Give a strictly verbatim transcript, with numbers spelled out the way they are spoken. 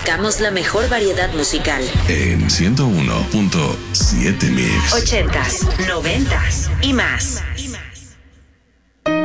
tocamos la mejor variedad musical. En ciento uno punto siete Mix. Ochentas, noventas y más.